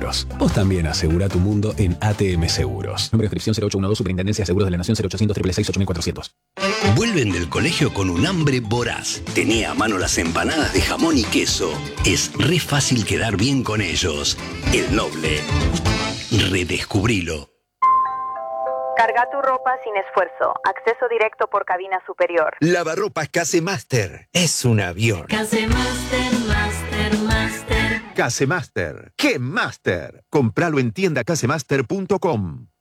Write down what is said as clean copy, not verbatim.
Seguros. Vos también asegura tu mundo en ATM Seguros. Número de inscripción 0812, Superintendencia de Seguros de la Nación, 0800 666 8400. Vuelven del colegio con un hambre voraz. Tenía a mano las empanadas de jamón y queso. Es re fácil quedar bien con ellos. El Noble. Redescubrilo. Carga tu ropa sin esfuerzo. Acceso directo por cabina superior. Lavarropas Casemaster. Es un avión. Casemaster, Master, Master. Casemaster. ¡Qué Master! Compralo en tiendacasemaster.com.